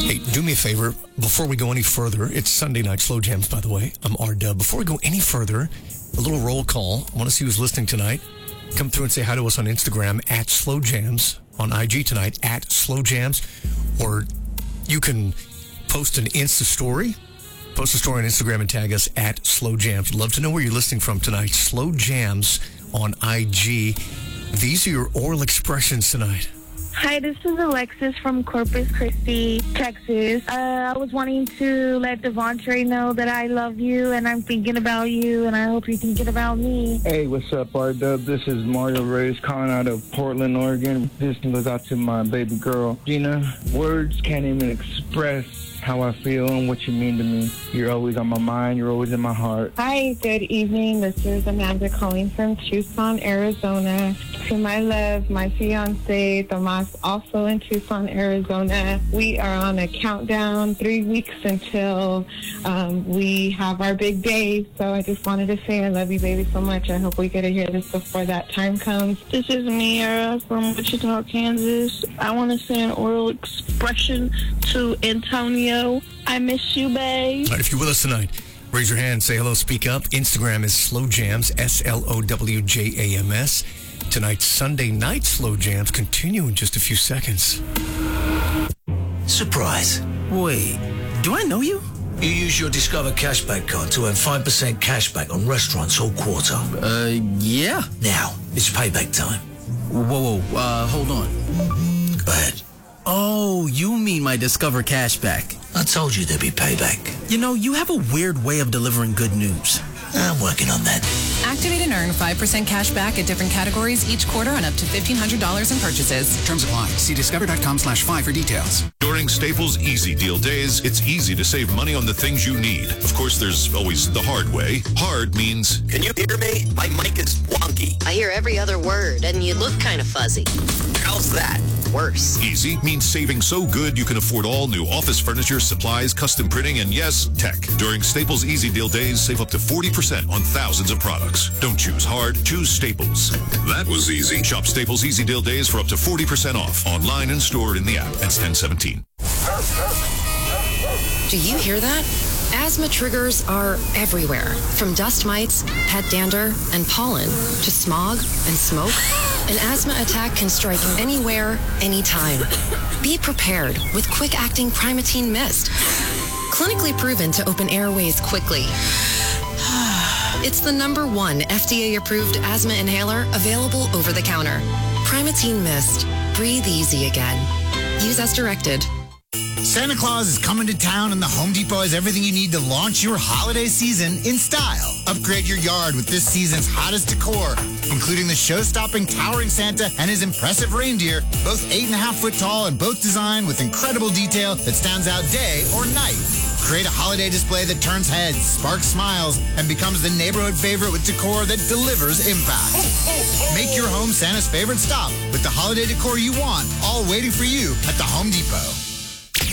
Hey, do me a favor. Before we go any further, it's Sunday Night Slow Jams, by the way. I'm R-Dub. Before we go any further, a little roll call. I want to see who's listening tonight. Come through and say hi to us on Instagram, at Slow Jams. On IG tonight, at Slow Jams. Or you can post an Insta story. Post a story on Instagram and tag us at Slow Jams. Love to know where you're listening from tonight. Slow Jams on IG. These are your oral expressions tonight. Hi, this is Alexis from Corpus Christi, Texas. I was wanting to let Devontre know that I love you and I'm thinking about you and I hope you're thinking about me. Hey, what's up, R-Dub? This is Mario Reyes calling out of Portland, Oregon. This goes out to my baby girl, Gina. Words can't even express how I feel and what you mean to me. You're always on my mind. You're always in my heart. Hi, good evening. This is Amanda calling from Tucson, Arizona. To my love, my fiance, Tomas, also in Tucson, Arizona. We are on a countdown, 3 weeks until we have our big day. So I just wanted to say I love you, baby, so much. I hope we get to hear this before that time comes. This is Mira from Wichita, Kansas. I want to say an oral expression to Antonio. I miss you, babe. All right, if you're with us tonight, raise your hand, say hello, speak up. Instagram is Slow Jams, SLOWJAMS. Tonight's Sunday Night Slow Jams continue in just a few seconds. Surprise. Wait, do I know you? You use your Discover Cashback card to earn 5% cashback on restaurants all quarter. Yeah. Now, it's payback time. Whoa, hold on. Go ahead. Oh, you mean my Discover Cashback. I told you there'd be payback. You know, you have a weird way of delivering good news. I'm working on that. Activate and earn 5% cash back at different categories each quarter on up to $1,500 in purchases. Terms apply. See discover.com/5 for details. During Staples Easy Deal Days, it's easy to save money on the things you need. Of course, there's always the hard way. Hard means... Can you hear me? My mic is wonky. I hear every other word, and you look kind of fuzzy. How's that? Worse. Easy means saving so good you can afford all new office furniture, supplies, custom printing, and yes, tech. During Staples Easy Deal Days, save up to 40% on thousands of products. Don't choose hard, choose Staples. That was easy. Shop Staples Easy Deal Days for up to 40% off. Online and stored in the app. That's 1017. Do you hear that? Asthma triggers are everywhere. From dust mites, pet dander, and pollen, to smog and smoke. An asthma attack can strike anywhere, anytime. Be prepared with quick-acting Primatene Mist. Clinically proven to open airways quickly. It's the #1 FDA-approved asthma inhaler available over the counter. Primatene Mist. Breathe easy again. Use as directed. Santa Claus is coming to town and the Home Depot has everything you need to launch your holiday season in style. Upgrade your yard with this season's hottest decor, including the show-stopping towering Santa and his impressive reindeer, both 8.5 foot tall and both designed with incredible detail that stands out day or night. Create a holiday display that turns heads, sparks smiles, and becomes the neighborhood favorite with decor that delivers impact. Make your home Santa's favorite stop with the holiday decor you want, all waiting for you at the Home Depot.